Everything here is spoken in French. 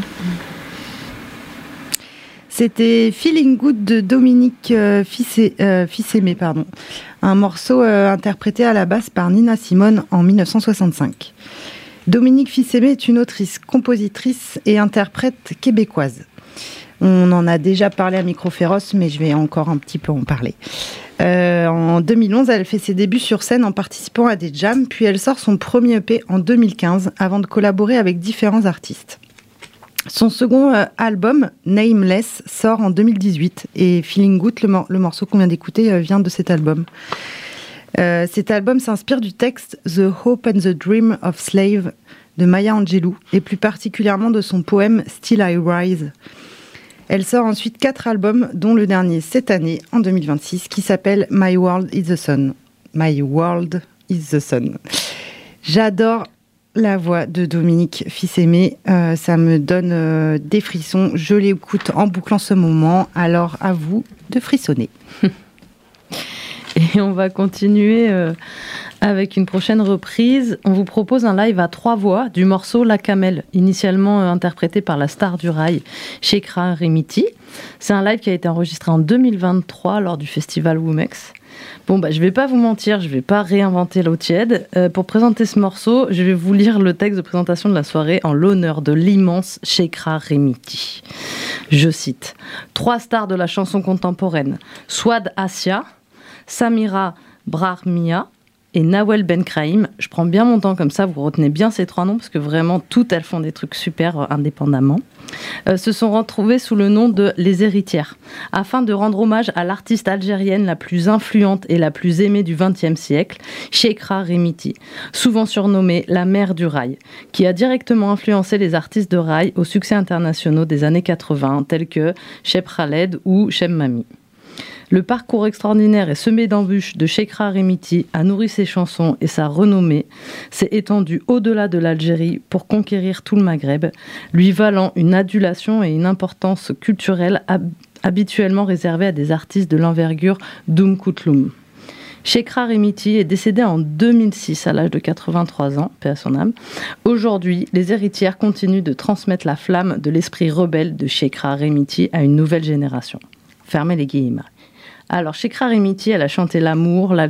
C'était Feeling Good de Dominique Fils-Aimé, un morceau interprété à la basse par Nina Simone en 1965. Dominique Fils-Aimé est une autrice, compositrice et interprète québécoise. On en a déjà parlé à Micro Féroce, mais je vais encore un petit peu en parler. En 2011, elle fait ses débuts sur scène en participant à des jams, puis elle sort son premier EP en 2015 avant de collaborer avec différents artistes. Son second album, Nameless, sort en 2018 et Feeling Good, le morceau qu'on vient d'écouter, vient de cet album. Cet album s'inspire du texte The Hope and the Dream of Slave de Maya Angelou et plus particulièrement de son poème Still I Rise. Elle sort ensuite 4 albums, dont le dernier cette année, en 2026, qui s'appelle My World is the Sun. My World is the Sun. J'adore la voix de Dominique Fils-Aimé, ça me donne des frissons. Je l'écoute en boucle en ce moment, alors à vous de frissonner. Et on va continuer avec une prochaine reprise. On vous propose un live à 3 voix du morceau La Camelle, initialement interprété par la star du rail, Shekra Remiti. C'est un live qui a été enregistré en 2023 lors du festival Womex. Bon, je vais pas vous mentir, je vais pas réinventer l'eau tiède. Pour présenter ce morceau, je vais vous lire le texte de présentation de la soirée en l'honneur de l'immense Shekra Remiti. Je cite « 3 stars de la chanson contemporaine, Swad Assia, Samira Brahmia et Nawel Benkraïm. » Je prends bien mon temps comme ça, vous retenez bien ces 3 noms parce que vraiment toutes elles font des trucs super indépendamment. Se sont retrouvées sous le nom de Les Héritières, afin de rendre hommage à l'artiste algérienne la plus influente et la plus aimée du XXe siècle, Shekra Remiti, souvent surnommée la mère du rail, qui a directement influencé les artistes de rail aux succès internationaux des années 80, tels que Cheb Khaled ou Cheb Mami. Le parcours extraordinaire et semé d'embûches de Shekra Remiti a nourri ses chansons et sa renommée s'est étendue au-delà de l'Algérie pour conquérir tout le Maghreb, lui valant une adulation et une importance culturelle habituellement réservée à des artistes de l'envergure d'Oum Koutloum. Shekra Remiti est décédée en 2006 à l'âge de 83 ans, paix à son âme. Aujourd'hui, les héritières continuent de transmettre la flamme de l'esprit rebelle de Shekra Remiti à une nouvelle génération. Fermez les guillemets. Alors, Shekra Remiti, elle a chanté l'amour, la